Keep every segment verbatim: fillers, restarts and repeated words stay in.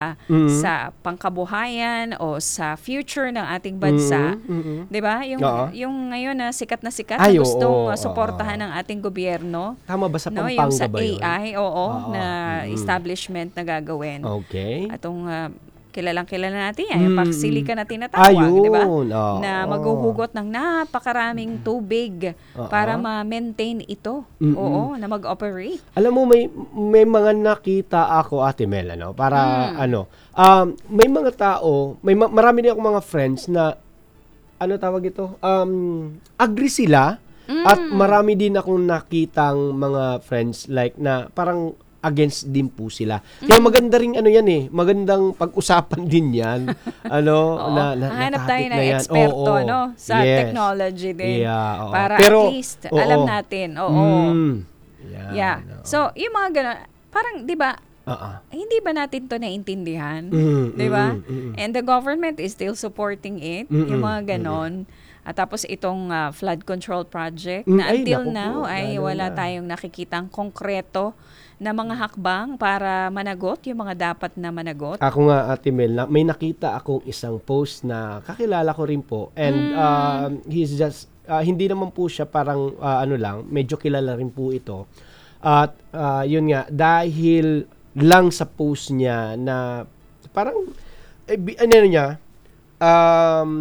Mm. sa pangkabuhayan o sa future ng ating bansa, Mm, mm. 'di ba? Yung Oo. yung ngayon na sikat na sikat na Ay, gustong oo, uh, suportahan oo. ng ating gobyerno, Tama ba sa no? Yung Pampanga sa ba yun? A I, oo, Oo, na mm. establishment na gagawin. Okay. Atong uh, kilalang kilala natin yan, yung Mm, Paksilikan na tinatawag, ayun, 'di ba? oo. Na maghuhugot ng napakaraming tubig Oo. para ma-maintain ito. Mm-mm. Oo, na mag-operate. Alam mo, may may mga nakita ako, Ate Mel, ano, para Mm. ano, um, may mga tao, may ma- marami din akong mga friends na, ano tawag ito, um, agree sila, at Mm. marami din akong nakitang mga friends like na parang against din po sila. Kaya maganda ring ano yan eh, magandang pag-usapan din yan. Ano, Oo. na, na, na Hanap tayo topic ng na yan. eksperto, Oo, no? Sa yes. technology din. Yeah, oo. Para Pero, at least, oo. alam natin. Oo. Mm, yan, Yeah. oo. So, yung mga gano'n, parang, di ba, Oo. hindi ba natin to naintindihan? Mm, Di ba? mm, mm. And the government is still supporting it, Mm, yung mga ganon. At tapos itong uh, flood control project Mm, na ay, until naku now po, ay lalo wala na. tayong nakikitang konkreto na mga hakbang para managot yung mga dapat na managot. Ako nga, Ate Mel, na, may nakita akong isang post na kakilala ko rin po. And Mm. um, he's just, uh, hindi naman po siya parang uh, ano lang, medyo kilala rin po ito. At uh, yun nga, dahil lang sa post niya na parang, eh, bi- ano niya, um,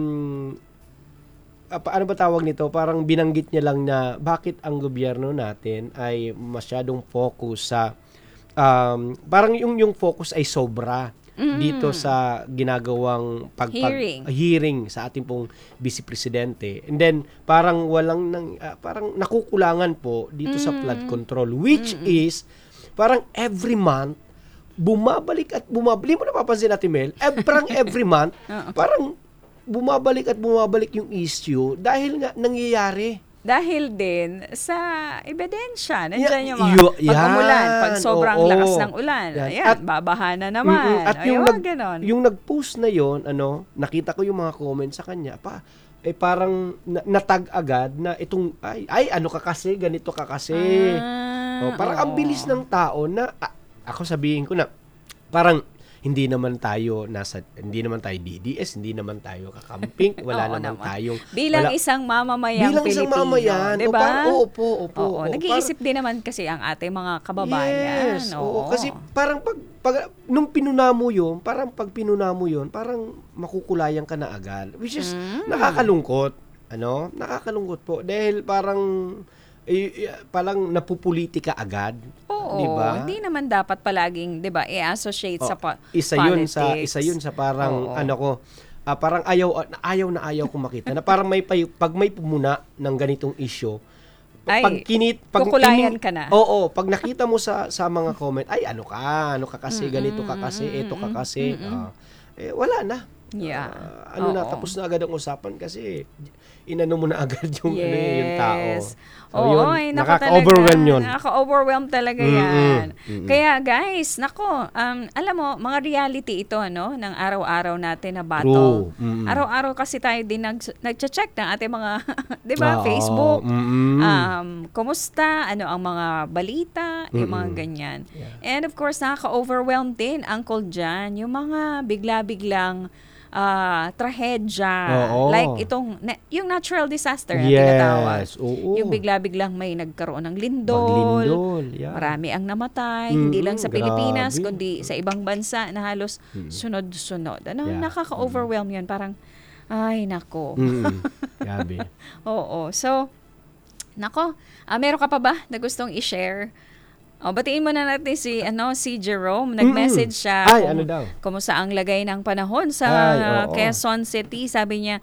uh, pa- ano ba tawag nito? Parang binanggit niya lang na bakit ang gobyerno natin ay masyadong focus sa um, parang yung yung focus ay sobra Mm. dito sa ginagawang pag, pag- Hearing. hearing sa ating pong vice presidente. And then parang walang nang ah, parang nakukulangan po dito sa flood control, which is parang every month bumabalik at bumabalik. Hindi mo napapansin, Ate Mel? Eh, parang every month parang bumabalik at bumabalik yung issue dahil nga nangyayari. Dahil din sa ebidensya. Nandiyan Yeah, yung mga yo- pag umulan, yan, pag sobrang oo. lakas ng ulan. Yan. Ayan, At- babaha na Mm-mm. naman. At Ay, yung, mga nag, ganon. yung nag-post na yon, ano, nakita ko yung mga comments sa kanya, pa, eh parang na, natag agad na itong, ay, ay, ano ka kasi, ganito ka kasi. Ah, Oh, parang ang oo. bilis ng tao na, ah, ako sabihin ko na, parang, hindi naman tayo nasa, hindi naman tayo D D S, hindi naman tayo kakamping, wala Oo naman naman. tayong, Bilang wala- isang mamamayang bilang isang Pilipino, mamayan, di o ba? parang, opo, opo, Oo, oo, nag-iisip din naman kasi ang ating mga kababayan. Yes, Oo. oo. Kasi parang pag, pag nung pinuna mo yun, parang pag pinuna mo yun, parang makukulayan ka na agad. Which is Mm. nakakalungkot. Ano? Nakakalungkot po. Dahil parang, eh, eh, parang napupulitika agad. Oo, Diba? hindi naman dapat palaging, 'di ba, i-associate Oh, sa po- isa yun sa politics. isa yun sa parang Oo. ano ko, ah, parang ayaw ayaw na ayaw ko makita na parang may pay- pag may pumuna ng ganitong issue, Ay, pag kinit pag kukulayan ka na. Oo, pag nakita mo sa sa mga comment, ay ano ka, ano ka kasi, ganito ka kasi, ito ka kasi, ah, eh wala na. Yeah. Ah, ano na, Oo. tapos na agad ang usapan kasi inano mo na agad yung ano eh, yung tao. Yes. So, Oo, yun, ay, naku nakaka-overwhelm talaga. yun. Nakaka-overwhelm talaga Mm-mm. yan. Mm-mm. Kaya guys, nako, um, alam mo, mga reality ito, ano, ng araw-araw natin na battle. True. Mm-mm. Araw-araw kasi tayo din nag, nag-check ng ating mga, di ba, Oo. Facebook. Mm-mm. Um, kumusta, ano ang mga balita, yung mga Mm-mm. ganyan. Yeah. And of course, nakaka-overwhelm din, Uncle Jan, yung mga bigla-biglang ah, trahedya. Oo. Like itong, na- yung natural disaster na tinatawag. Yes, oo. Yung bigla-biglang may nagkaroon ng lindol. Maglindol, yeah. Marami ang namatay. Hindi lang sa Mm-mm, Pilipinas, grabe. kundi sa ibang bansa na halos sunod-sunod. Ano, Yeah. nakaka-overwhelm yun. Parang, ay, nako. Mm. Grabe. Oo. So, nako, ah, meron ka pa ba na gustong i-share? O, batiin mo na natin si, ano, si Jerome. Nag-message siya. Ay, kung- ano daw? Kumusta ang lagay ng panahon sa Ay, oo. Quezon City. Sabi niya,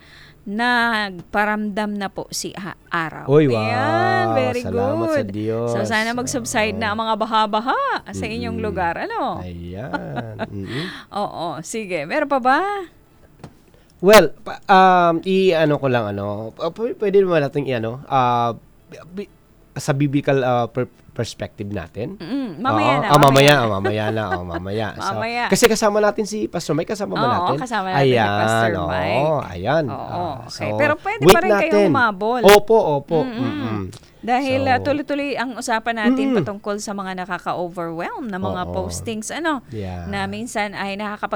nagparamdam na po si ha- araw. Uy, wow. Ayan, very Salamat sa good. Diyos. So, sana mag-subside na ang mga baha-baha sa inyong lugar. Ano? Ayan. Mm-mm. Oo, sige. Meron pa ba? Well, pa, um, i-ano ko lang, ano, uh, p- pwede naman natin i-ano, uh, bi- sa biblical uh, per- perspective natin. Mm, mamaya Oo. na. Ah, mamaya, ah, mamaya na, oh, mamaya. So, Mamaya. kasi kasama natin si Pastor Mike, kasama ba Oo, natin? kasama natin si Pastor oo, Mike. ayan. Oo, Ah, okay. so, Pero pwede wait pa rin kayong natin. humabol. Opo, opo. Mm-mm. Dahil So, ah, tuloy-tuloy ang usapan natin Mm. patungkol sa mga nakaka-overwhelm na mga Oo. postings ano Yeah. na minsan ay nakakapag